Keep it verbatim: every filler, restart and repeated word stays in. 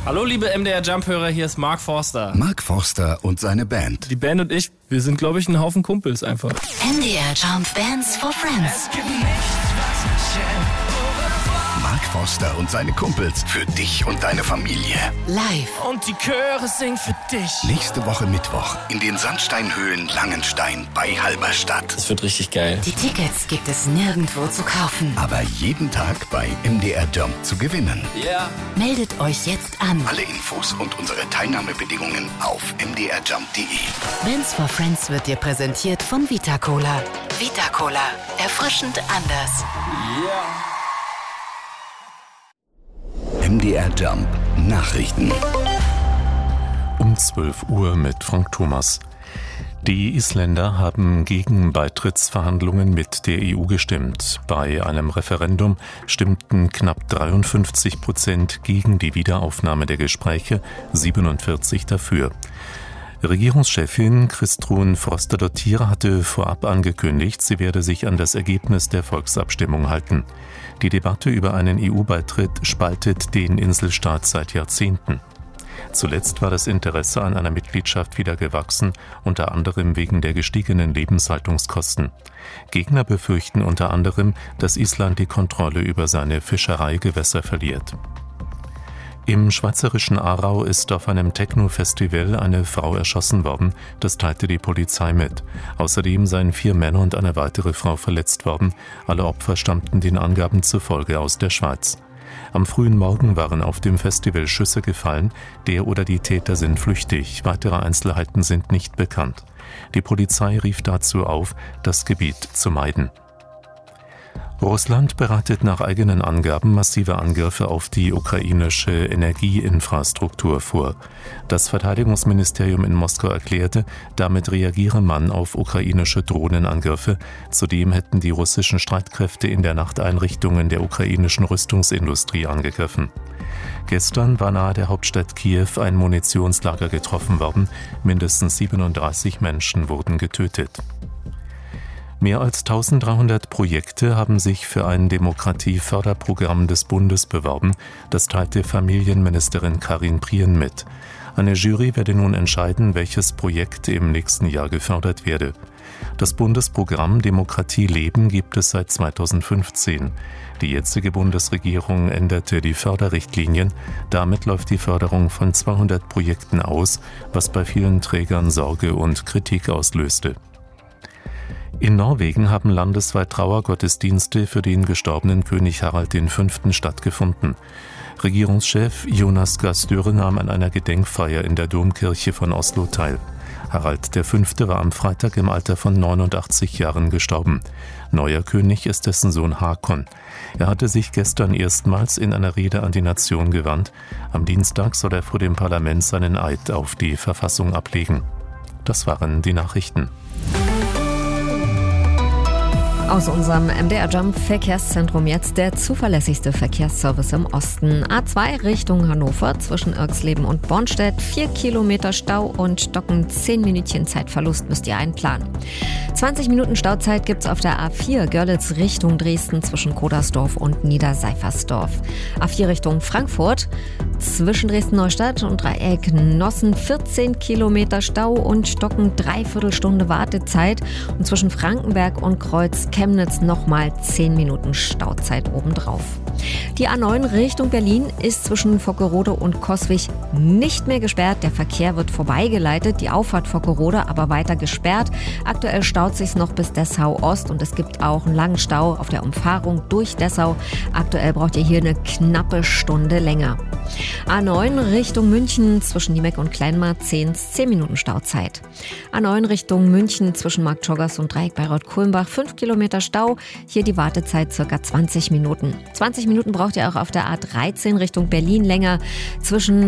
Hallo liebe M D R Jump-Hörer, hier ist Mark Forster. Mark Forster und seine Band. Die Band und ich, wir sind glaube ich ein Haufen Kumpels einfach. M D R Jump Bands for Friends. Mark Forster und seine Kumpels für dich und deine Familie. Live. Und die Chöre singen für dich. Nächste Woche Mittwoch in den Sandsteinhöhlen Langenstein bei Halberstadt. Das wird richtig geil. Die Tickets gibt es nirgendwo zu kaufen. Aber jeden Tag bei M D R Jump zu gewinnen. Ja. Yeah. Meldet euch jetzt an. Alle Infos und unsere Teilnahmebedingungen auf m d r jump punkt d e. Bands for Friends wird dir präsentiert von Vita Cola. Vita Cola. Erfrischend anders. Ja. Yeah. M D R Jump Nachrichten. Um zwölf Uhr mit Frank Thomas. Die Isländer haben gegen Beitrittsverhandlungen mit der E U gestimmt. Bei einem Referendum stimmten knapp dreiundfünfzig Prozent gegen die Wiederaufnahme der Gespräche, siebenundvierzig dafür. Regierungschefin Kristrún Frostadóttir hatte vorab angekündigt, sie werde sich an das Ergebnis der Volksabstimmung halten. Die Debatte über einen E U-Beitritt spaltet den Inselstaat seit Jahrzehnten. Zuletzt war das Interesse an einer Mitgliedschaft wieder gewachsen, unter anderem wegen der gestiegenen Lebenshaltungskosten. Gegner befürchten unter anderem, dass Island die Kontrolle über seine Fischereigewässer verliert. Im schweizerischen Aarau ist auf einem Techno-Festival eine Frau erschossen worden, das teilte die Polizei mit. Außerdem seien vier Männer und eine weitere Frau verletzt worden. Alle Opfer stammten den Angaben zufolge aus der Schweiz. Am frühen Morgen waren auf dem Festival Schüsse gefallen, der oder die Täter sind flüchtig, weitere Einzelheiten sind nicht bekannt. Die Polizei rief dazu auf, das Gebiet zu meiden. Russland bereitet nach eigenen Angaben massive Angriffe auf die ukrainische Energieinfrastruktur vor. Das Verteidigungsministerium in Moskau erklärte, damit reagiere man auf ukrainische Drohnenangriffe. Zudem hätten die russischen Streitkräfte in der Nacht Einrichtungen der ukrainischen Rüstungsindustrie angegriffen. Gestern war nahe der Hauptstadt Kiew ein Munitionslager getroffen worden. Mindestens siebenunddreißig Menschen wurden getötet. Mehr als dreizehnhundert Projekte haben sich für ein Demokratieförderprogramm des Bundes beworben. Das teilte Familienministerin Karin Prien mit. Eine Jury werde nun entscheiden, welches Projekt im nächsten Jahr gefördert werde. Das Bundesprogramm Demokratie leben gibt es seit zweitausendfünfzehn. Die jetzige Bundesregierung änderte die Förderrichtlinien. Damit läuft die Förderung von zweihundert Projekten aus, was bei vielen Trägern Sorge und Kritik auslöste. In Norwegen haben landesweit Trauergottesdienste für den gestorbenen König Harald der Fünfte stattgefunden. Regierungschef Jonas Gahr Støre nahm an einer Gedenkfeier in der Domkirche von Oslo teil. Harald der Fünfte war am Freitag im Alter von neunundachtzig Jahren gestorben. Neuer König ist dessen Sohn Hakon. Er hatte sich gestern erstmals in einer Rede an die Nation gewandt. Am Dienstag soll er vor dem Parlament seinen Eid auf die Verfassung ablegen. Das waren die Nachrichten. Aus unserem M D R Jump Verkehrszentrum jetzt der zuverlässigste Verkehrsservice im Osten. A zwei Richtung Hannover zwischen Irxleben und Bornstedt. Vier Kilometer Stau und Stocken, zehn Minütchen Zeitverlust müsst ihr einplanen. zwanzig Minuten Stauzeit gibt's auf der A vier Görlitz Richtung Dresden zwischen Kodersdorf und Niederseifersdorf. A vier Richtung Frankfurt zwischen Dresden-Neustadt und Dreieck Nossen. vierzehn Kilometer Stau und Stocken, dreiviertel Stunde Wartezeit. Und zwischen Frankenberg und Kreuz Chemnitz nochmal zehn Minuten Stauzeit obendrauf. Die A neun Richtung Berlin ist zwischen Vockerode und Coswig nicht mehr gesperrt. Der Verkehr wird vorbeigeleitet, die Auffahrt Vockerode aber weiter gesperrt. Aktuell staut sich noch bis Dessau Ost und es gibt auch einen langen Stau auf der Umfahrung durch Dessau. Aktuell braucht ihr hier eine knappe Stunde länger. A neun Richtung München zwischen Niemek und Kleinmarzehns, zehn Minuten Stauzeit. A neun Richtung München zwischen Marktschoggas und Dreieck bei Reuth-Kulmbach, fünf Kilometer Stau. Hier die Wartezeit ca. zwanzig Minuten. zwanzig Minuten braucht ihr auch auf der A dreizehn Richtung Berlin länger zwischen